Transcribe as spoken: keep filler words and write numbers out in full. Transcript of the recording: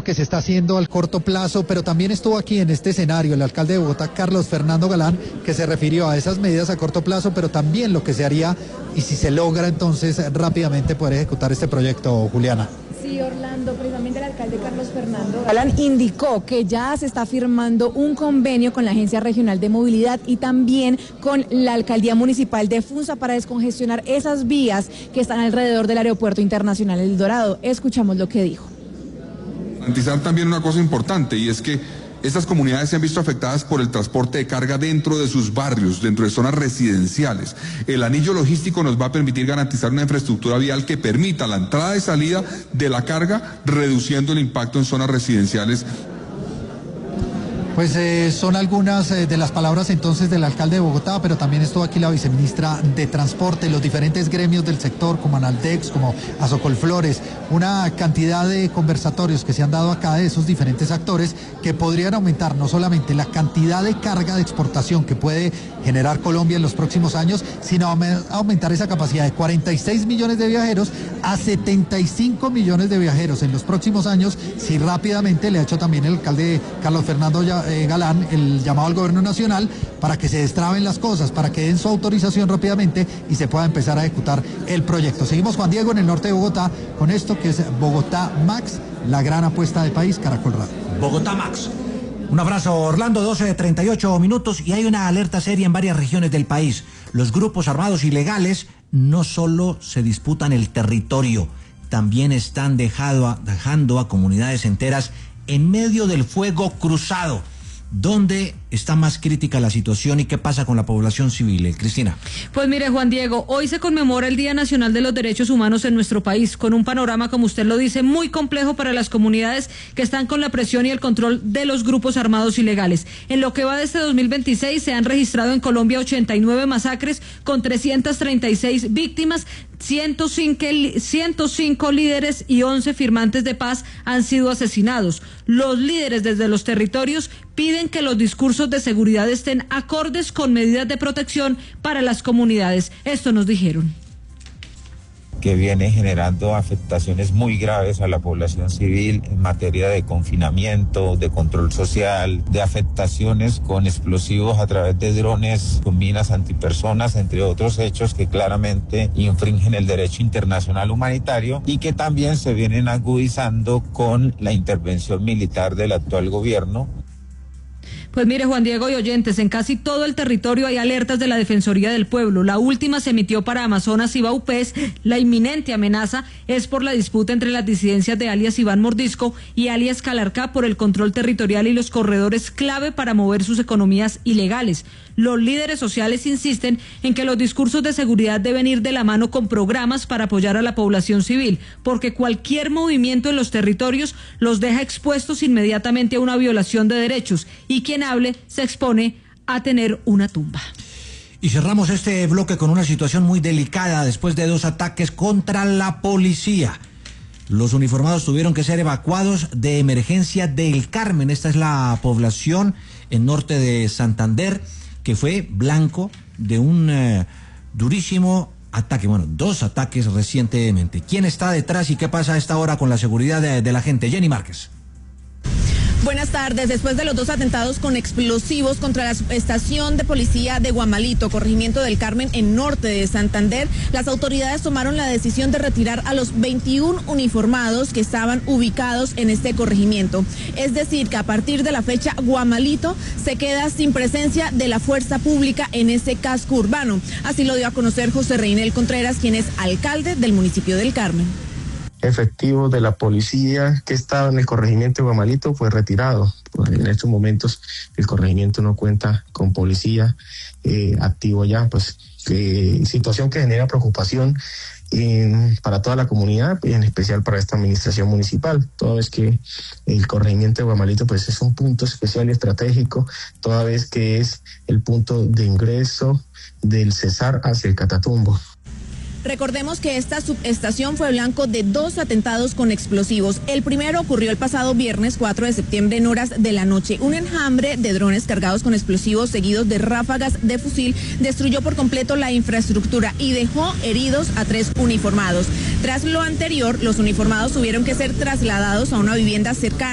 lo que se está haciendo al corto plazo, pero también estuvo aquí en este escenario el alcalde de Bogotá, Carlos Fernando Galán, que se refirió a esas medidas a corto plazo, pero también lo que se haría y si se logra entonces rápidamente poder ejecutar este proyecto, Juliana. Sí, Orlando, precisamente el alcalde Carlos Fernando Galán indicó que ya se está firmando un convenio con la Agencia Regional de Movilidad y también con la Alcaldía Municipal de Funza para descongestionar esas vías que están alrededor del Aeropuerto Internacional El Dorado. Escuchamos lo que dijo. Garantizar también una cosa importante, y es que estas comunidades se han visto afectadas por el transporte de carga dentro de sus barrios, dentro de zonas residenciales. El anillo logístico nos va a permitir garantizar una infraestructura vial que permita la entrada y salida de la carga, reduciendo el impacto en zonas residenciales. Pues eh, son algunas eh, de las palabras entonces del alcalde de Bogotá, pero también estuvo aquí la viceministra de Transporte, los diferentes gremios del sector, como Analdex, como Azocolflores, una cantidad de conversatorios que se han dado acá de esos diferentes actores que podrían aumentar no solamente la cantidad de carga de exportación que puede generar Colombia en los próximos años, sino aumentar esa capacidad de cuarenta y seis millones de viajeros a setenta y cinco millones de viajeros en los próximos años, si rápidamente le ha hecho también el alcalde Carlos Fernando Galán el llamado al gobierno nacional para que se destraben las cosas, para que den su autorización rápidamente y se pueda empezar a ejecutar el proyecto. Seguimos, Juan Diego, en el norte de Bogotá con esto que es Bogotá Max, la gran apuesta del país, Caracol Radio. Bogotá Max. Un abrazo, Orlando, doce de treinta y ocho minutos, y hay una alerta seria en varias regiones del país. Los grupos armados ilegales no solo se disputan el territorio, también están dejado a, dejando a comunidades enteras en medio del fuego cruzado. ¿Dónde está más crítica la situación y qué pasa con la población civil, eh, Cristina? Pues mire, Juan Diego, hoy se conmemora el Día Nacional de los Derechos Humanos en nuestro país, con un panorama, como usted lo dice, muy complejo para las comunidades que están con la presión y el control de los grupos armados ilegales. En lo que va de este dos mil veintiséis se han registrado en Colombia ochenta y nueve masacres con trescientas treinta y seis víctimas, ciento cinco líderes y once firmantes de paz han sido asesinados. Los líderes desde los territorios piden que los discursos de seguridad estén acordes con medidas de protección para las comunidades. Esto nos dijeron. Que viene generando afectaciones muy graves a la población civil en materia de confinamiento, de control social, de afectaciones con explosivos a través de drones, con minas antipersonas, entre otros hechos que claramente infringen el derecho internacional humanitario y que también se vienen agudizando con la intervención militar del actual gobierno. Pues mire, Juan Diego y oyentes, en casi todo el territorio hay alertas de la Defensoría del Pueblo. La última se emitió para Amazonas y Baupés. La inminente amenaza es por la disputa entre las disidencias de alias Iván Mordisco y alias Calarcá por el control territorial y los corredores clave para mover sus economías ilegales. Los líderes sociales insisten en que los discursos de seguridad deben ir de la mano con programas para apoyar a la población civil, porque cualquier movimiento en los territorios los deja expuestos inmediatamente a una violación de derechos y quien hable se expone a tener una tumba. Y cerramos este bloque con una situación muy delicada después de dos ataques contra la policía. Los uniformados tuvieron que ser evacuados de emergencia del Carmen. Esta es la población en norte de Santander que fue blanco de un eh, durísimo ataque, bueno, dos ataques recientemente. ¿Quién está detrás y qué pasa a esta hora con la seguridad de, de la gente? Jenny Márquez. Buenas tardes. Después de los dos atentados con explosivos contra la estación de policía de Guamalito, corregimiento del Carmen, en norte de Santander, las autoridades tomaron la decisión de retirar a los veintiún uniformados que estaban ubicados en este corregimiento. Es decir, que a partir de la fecha Guamalito se queda sin presencia de la fuerza pública en ese casco urbano. Así lo dio a conocer José Reinel Contreras, quien es alcalde del municipio del Carmen. Efectivo de la policía que estaba en el corregimiento de Guamalito fue retirado. Pues en estos momentos el corregimiento no cuenta con policía eh, activo ya, pues eh, situación que genera preocupación eh, para toda la comunidad y en especial para esta administración municipal, toda vez que el corregimiento de Guamalito pues es un punto especial y estratégico, toda vez que es el punto de ingreso del Cesar hacia el Catatumbo. Recordemos que esta subestación fue blanco de dos atentados con explosivos. El primero ocurrió el pasado viernes cuatro de septiembre en horas de la noche. Un enjambre de drones cargados con explosivos seguidos de ráfagas de fusil destruyó por completo la infraestructura y dejó heridos a tres uniformados. Tras lo anterior, los uniformados tuvieron que ser trasladados a una vivienda cercana.